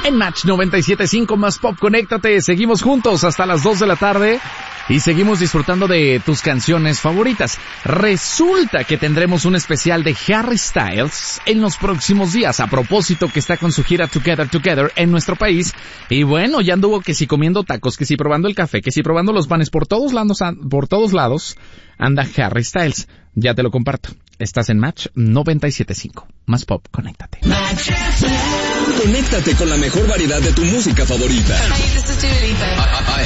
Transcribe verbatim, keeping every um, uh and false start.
En Match noventa y siete punto cinco más Pop, conéctate. Seguimos juntos hasta las dos de la tarde y seguimos disfrutando de tus canciones favoritas. Resulta que tendremos un especial de Harry Styles en los próximos días, a propósito que está con su gira Together Together en nuestro país. Y bueno, ya anduvo que si comiendo tacos, que si probando el café, que si probando los panes, por todos lados, por todos lados anda Harry Styles. Ya te lo comparto. Estás en Match noventa y siete punto cinco. Más Pop, conéctate. Conéctate con la mejor variedad de tu música favorita. Hi, this is Dua Lipa.